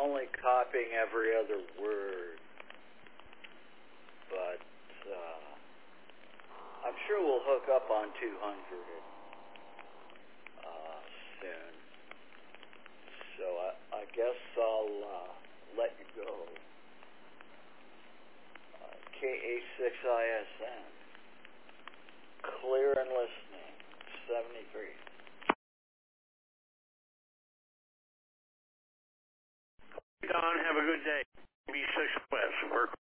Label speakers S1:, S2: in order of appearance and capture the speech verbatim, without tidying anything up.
S1: only copying every other word, but uh, I'm sure we'll hook up on two hundred uh, soon. So I, I guess I'll uh, let you go. Uh, K A six I S N, clear and listening, seventy-three.
S2: Don, have a good day. Be success. Work